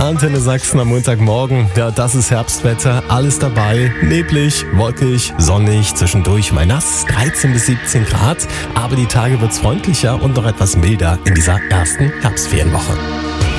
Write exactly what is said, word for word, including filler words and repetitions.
Antenne Sachsen am Montagmorgen. Ja, das ist Herbstwetter. Alles dabei. Neblig, wolkig, sonnig, zwischendurch mal nass. dreizehn bis siebzehn Grad. Aber die Tage wird's freundlicher und noch etwas milder in dieser ersten Herbstferienwoche.